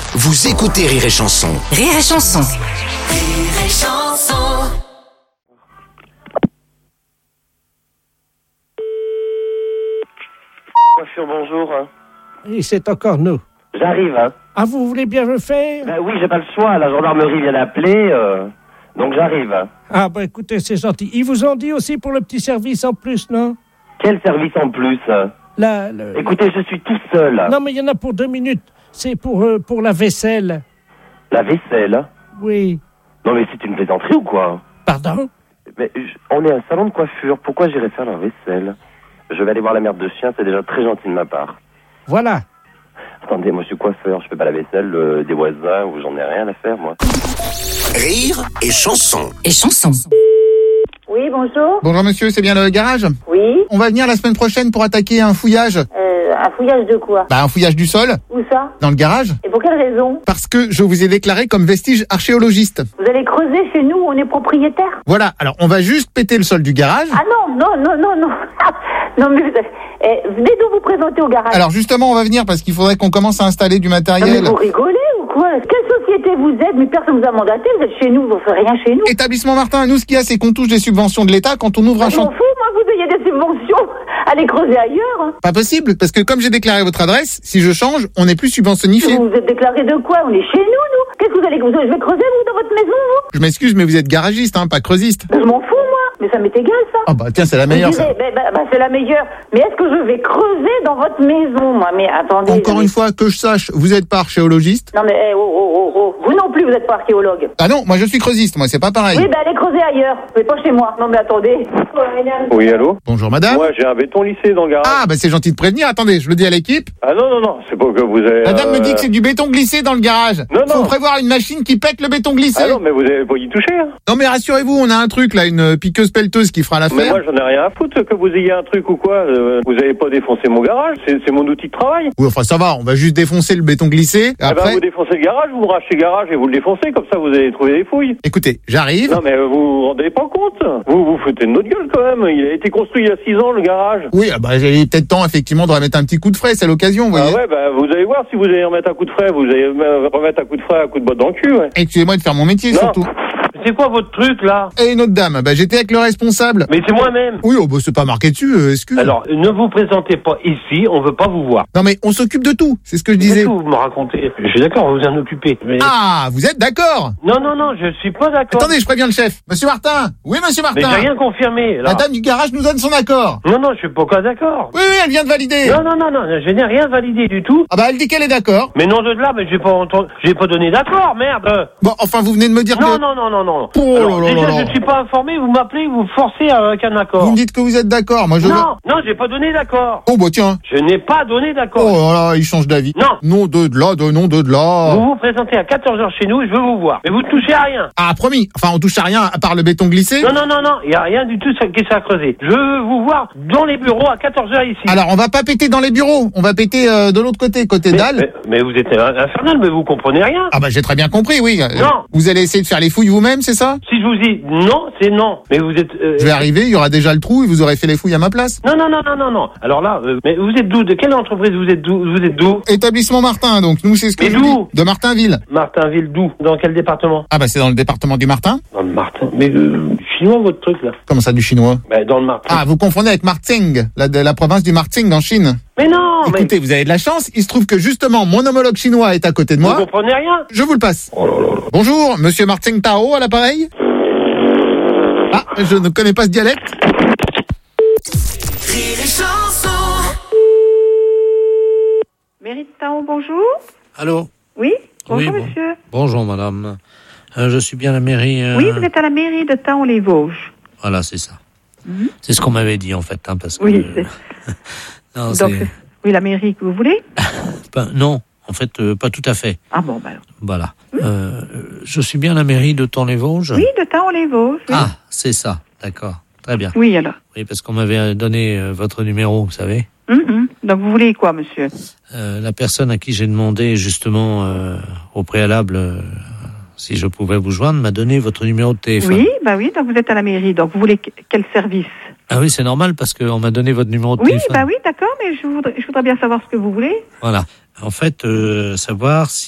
Vous écoutez Rire et Chanson. Rire et Chanson. Rire et Chanson. Coiffure, bonjour. Et c'est encore nous. J'arrive, hein. Ah, vous voulez bien le faire? Ben oui, j'ai pas le choix. La gendarmerie vient d'appeler, donc j'arrive. Ah, bah écoutez, c'est gentil. Ils vous ont dit aussi pour le petit service en plus, non? Quel service en plus? Écoutez, je suis tout seul. Non, mais il y en a pour 2 minutes. C'est pour la vaisselle. La vaisselle? Oui. Non mais c'est une plaisanterie ou quoi? Pardon? Mais on est un salon de coiffure. Pourquoi j'irais faire la vaisselle? Je vais aller voir la mère de chien, c'est déjà très gentil de ma part. Voilà. Attendez, moi je suis coiffeur, je fais pas la vaisselle des voisins ou j'en ai rien à faire, moi. Rire et Chanson. Et Chanson. Oui, bonjour. Bonjour monsieur, c'est bien le garage? Oui. On va venir la semaine prochaine pour attaquer un fouillage. Un fouillage de quoi? Un fouillage du sol, Où ça? dans le garage. Et pour quelle raison? Parce que je vous ai déclaré comme vestige archéologiste. Vous allez creuser chez nous, on est propriétaire. Voilà, alors on va juste péter le sol du garage. Ah non. Non, mais venez donc vous présenter au garage. Alors justement, on va venir parce qu'il faudrait qu'on commence à installer du Non, matériel. mais vous rigolez ou quoi? Quelle société vous êtes? Mais personne vous a mandaté, vous êtes chez nous, vous ne faites rien chez nous. Établissement Martin, nous ce qu'il y a, c'est qu'on touche des subventions de l'État quand on ouvre un Je m'en chantier. fous, moi, vous ayez des subventions. Allez creuser ailleurs. Hein. Pas possible, parce que comme j'ai déclaré votre adresse, si je change, on n'est plus subventionnifié. Vous vous êtes déclaré de quoi? On est chez nous. Qu'est-ce que vous allez... Je vais creuser, vous, dans votre maison, vous? Je m'excuse, mais vous êtes garagiste, pas creusiste. Je m'en fous, moi. Mais ça m'est égal, ça. Ah bah tiens, c'est la meilleure. Ça. C'est la meilleure. Mais est-ce que je vais creuser dans votre maison, moi? Mais attendez. Encore une fois, que je sache, vous êtes pas archéologiste. Non mais oh. Vous non plus, vous n'êtes pas archéologue. Ah non, moi je suis creusiste, moi c'est pas pareil. Oui, allez creuser ailleurs, mais pas chez moi. Non mais attendez. Oui, allô? Bonjour madame. Moi j'ai un béton lissé dans le garage. Ah bah c'est gentil de prévenir, attendez, je le dis à l'équipe. Ah non, c'est pas que vous avez... Madame me dit que c'est du béton glissé dans le garage. Non. Faut prévoir une machine qui pète le béton glissé. Ah non, mais vous avez pas y touché, hein. Non mais rassurez-vous, on a un truc là, une piqueuse pelleteuse qui fera Mais l'affaire. moi j'en ai rien à foutre que vous ayez un truc ou quoi. Vous avez pas défoncé mon garage, c'est mon outil de travail. Oui, enfin ça va, on va juste défoncer le béton glissé. Eh ben, Après, vous défoncez le garage, vous me rachetez le garage et vous le défoncez, comme ça vous allez trouver des fouilles. écoutez, j'arrive. Non mais vous vous rendez pas compte? Vous vous foutez de notre gueule quand même. Il a été construit il y a 6 ans le garage. Oui, j'ai peut-être temps effectivement de remettre un petit coup de frais, c'est l'occasion, vous voyez. Ah ouais, vous allez voir si vous allez remettre un coup de frais, vous allez remettre un coup de frais, un coup de botte dans le cul, ouais. Excusez-moi de faire mon métier Non. surtout. C'est quoi votre truc là? Et une autre dame, j'étais avec le responsable. Mais c'est moi-même. Oui, c'est pas marqué dessus, excuse. Alors, ne vous présentez pas ici, on veut pas vous voir. Non mais on s'occupe de tout, c'est ce que je disais. Qu'est-ce que vous me racontez? Je suis d'accord, vous en occupez. Mais... Ah, vous êtes d'accord? Non, je suis pas d'accord. Attendez, je préviens le chef. Monsieur Martin. Oui, monsieur Mais Martin. j'ai rien confirmé. La dame du garage nous donne son accord. Non, je suis pas d'accord. Oui, elle vient de valider. Non, je n'ai rien validé du tout. Ah elle dit qu'elle est d'accord. Mais non de là, mais j'ai pas donné d'accord, merde. Bon, enfin, vous venez de me dire Non. que... Alors, Oh là déjà, là. je suis pas informé, vous m'appelez, vous me forcez avec un accord. Vous me dites que vous êtes d'accord, moi je veux... Non, j'ai pas donné d'accord. Oh, tiens. Je n'ai pas donné d'accord. Oh là là, il change d'avis. Non. Non de là. Vous vous présentez à 14h chez nous, je veux vous voir. Mais vous ne touchez à rien. Ah, promis. Enfin, on touche à rien à part le béton glissé. Non, il y a rien du tout qui est à creuser. Je veux vous voir dans les bureaux à 14h ici. Alors, on va pas péter dans les bureaux. On va péter de l'autre côté dalle. Mais vous êtes infernal, mais vous comprenez rien. Ah j'ai très bien compris, oui. Non. Vous allez essayer de faire les fouilles vous-même, c'est ça? Si je vous dis non, c'est non. Mais vous êtes... Je vais arriver, il y aura déjà le trou et vous aurez fait les fouilles à ma place. Non. Alors là, mais vous êtes d'où? De quelle entreprise vous êtes d'où? Établissement Martin, donc nous c'est ce que Mais je vous d'où? dis. De Martinville. Martinville, d'où? Dans quel département? Ah c'est dans le département du Martin. Dans le Martin. Mais chinois votre truc là? Comment ça du chinois? Dans le Martin. Ah, vous confondez avec Marting, la province du Marting en Chine. Mais non. Écoutez, vous avez de la chance, il se trouve que justement mon homologue chinois est à côté de moi. Vous comprenez rien? Je vous le passe. Oh là. Bonjour, monsieur Marting Tao à l'appareil. Ah, je ne connais pas ce dialecte. Rire et Chanson. Mairie de Taon, bonjour. Allô? Oui, bonjour Oui, monsieur. Bonjour madame. Je suis bien à la mairie. Oui, vous êtes à la mairie de Taon-les-Vosges. Voilà, c'est ça. C'est ce qu'on m'avait dit en fait, parce que. Oui, non, donc, oui, la mairie que vous voulez? non, en fait, pas tout à fait. Ah bon, alors. Voilà. Je suis bien à la mairie de Taon-les-Vosges. Oui, de Taon-les-Vosges. Oui. Ah, c'est ça. D'accord. Très bien. Oui, alors. Oui, parce qu'on m'avait donné votre numéro, vous savez. Donc vous voulez quoi, monsieur? La personne à qui j'ai demandé justement au préalable si je pouvais vous joindre m'a donné votre numéro de téléphone. Oui, donc vous êtes à la mairie. Donc vous voulez quel service? Ah oui, c'est normal parce qu'on m'a donné votre numéro de téléphone. Oui, d'accord, mais je voudrais bien savoir ce que vous voulez. Voilà. En fait, savoir